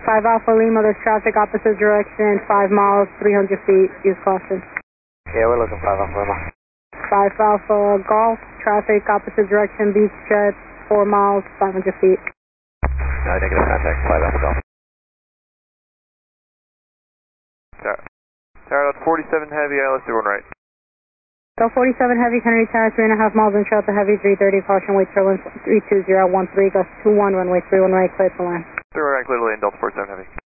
5 Alpha Lima, there's traffic opposite direction, 5 miles, 300 feet, use caution. Yeah, we're looking 5 Alpha Lima. 5 Alpha Golf, traffic opposite direction, beach jet, 4 miles, 500 feet. No, negative contact, 5 Alpha Golf. Tower, that's 47 heavy, let's do one right. Go 47 heavy, Kennedy Tower, 3.5 miles in Delta Heavy, 330, caution, wait turbulence, 32013, gust 21, runway 31 right, clear to land. 3 right, clear to land, Delta 47 heavy.